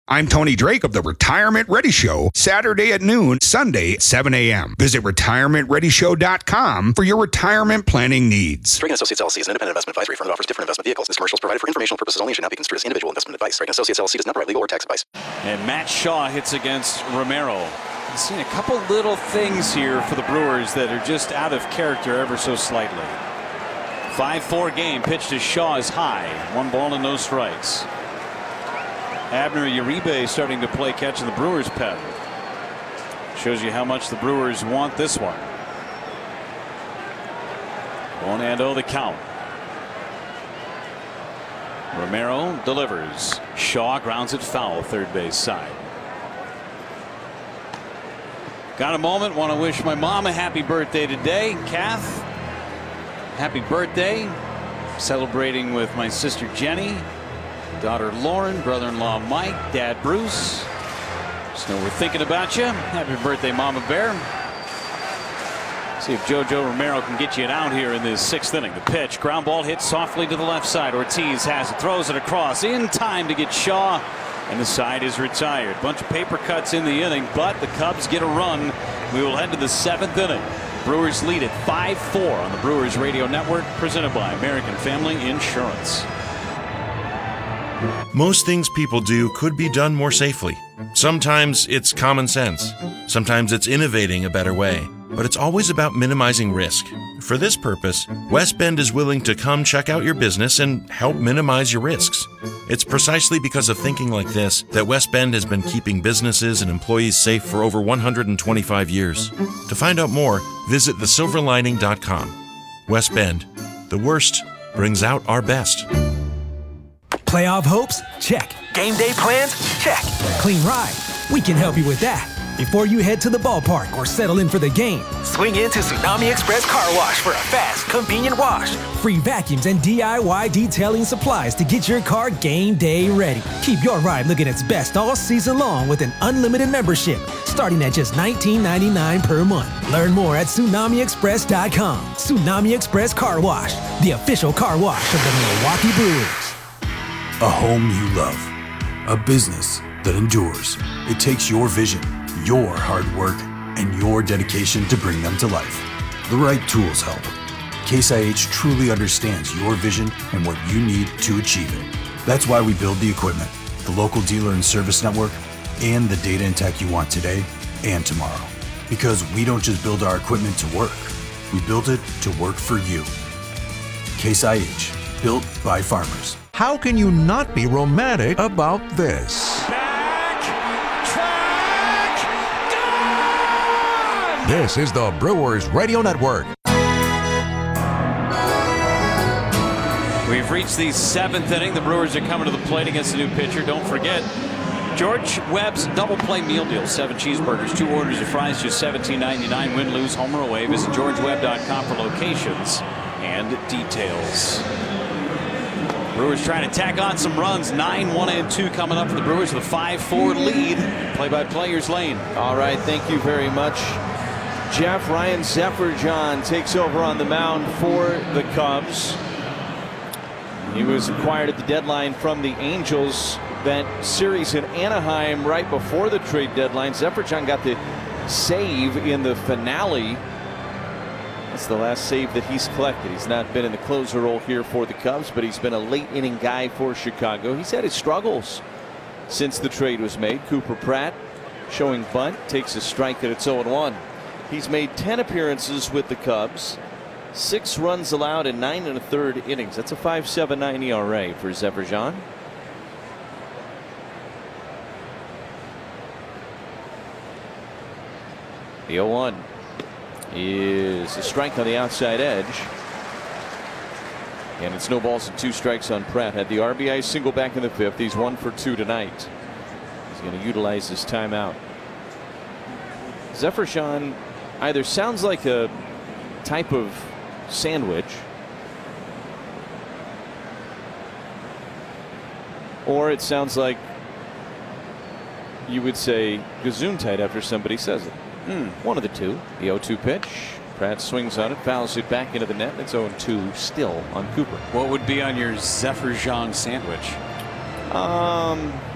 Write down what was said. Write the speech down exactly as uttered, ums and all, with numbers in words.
I'm Tony Drake of the Retirement Ready Show, Saturday at noon, Sunday at seven a.m. Visit retirement ready show dot com for your retirement planning needs. Drake and Associates L L C is an independent investment advisory firm that offers different investment vehicles. This commercial is provided for informational purposes only and should not be construed as individual investment advice. Drake and Associates L L C does not provide legal or tax advice. And Matt Shaw hits against Romero. I've seen a couple little things here for the Brewers that are just out of character ever so slightly. five four game, pitch to Shaw is high. One ball and no strikes. Abner Uribe starting to play catch in the Brewers' pen. Shows you how much the Brewers want this one. one and oh the count. Romero delivers. Shaw grounds it foul, third base side. Got a moment. Want to wish my mom a happy birthday today. Kath, happy birthday. Celebrating with my sister Jenny, daughter Lauren, brother-in-law Mike, dad Bruce. Just know we're thinking about you. Happy birthday, Mama Bear. See if JoJo Romero can get you it out here in this sixth inning. The pitch, ground ball hit softly to the left side. Ortiz has it, throws it across in time to get Shaw, and the side is retired. Bunch of paper cuts in the inning, but the Cubs get a run. We will head to the seventh inning. Brewers lead at five four on the Brewers Radio Network, presented by American Family Insurance. Most things people do could be done more safely. Sometimes it's common sense. Sometimes it's innovating a better way. But it's always about minimizing risk. For this purpose, West Bend is willing to come check out your business and help minimize your risks. It's precisely because of thinking like this that West Bend has been keeping businesses and employees safe for over one hundred twenty-five years. To find out more, visit the silver lining dot com. West Bend. The worst brings out our best. Playoff hopes? Check. Game day plans? Check. Clean ride? We can help you with that. Before you head to the ballpark or settle in for the game, swing into Tsunami Express Car Wash for a fast, convenient wash. Free vacuums and D I Y detailing supplies to get your car game day ready. Keep your ride looking its best all season long with an unlimited membership starting at just nineteen ninety-nine per month. Learn more at tsunami express dot com. Tsunami Express Car Wash, the official car wash of the Milwaukee Brewers. A home you love. A business that endures. It takes your vision, your hard work, and your dedication to bring them to life. The right tools help. Case I H truly understands your vision and what you need to achieve it. That's why we build the equipment, the local dealer and service network, and the data and tech you want today and tomorrow. Because we don't just build our equipment to work, we build it to work for you. Case I H, built by farmers. How can you not be romantic about this? Back, track, gone! This is the Brewers Radio Network. We've reached the seventh inning. The Brewers are coming to the plate against a new pitcher. Don't forget, George Webb's double play meal deal. Seven cheeseburgers, two orders of fries, just seventeen ninety-nine. Win, lose, home or away. Visit george webb dot com for locations and details. Brewers trying to tack on some runs. nine one and two coming up for the Brewers with a five four lead. Play-by-play, here's Lane. All right, thank you very much, Jeff. Ryan Zephyr-John takes over on the mound for the Cubs. He was acquired at the deadline from the Angels. That series in Anaheim right before the trade deadline. Zephyr-John got the save in the finale. That's the last save that he's collected. He's not been in the closer role here for the Cubs, but he's been a late inning guy for Chicago. He's had his struggles since the trade was made. Cooper Pratt showing bunt, takes a strike at its oh and one. He's made ten appearances with the Cubs, six runs allowed in nine and a third innings. That's a five point seven nine E R A for Zephyr-John. The oh one is a strike on the outside edge. And it's no balls and two strikes on Pratt. Had the R B I single back in the fifth. He's one for two tonight. He's going to utilize his timeout. Zephyr-John either sounds like a type of sandwich, or it sounds like you would say Gesundheit after somebody says it. Hmm. One of the two. The oh two pitch. Pratt swings on it, fouls it back into the net. It's oh and two still on Cooper. What would be on your Zephyr-John sandwich? Um,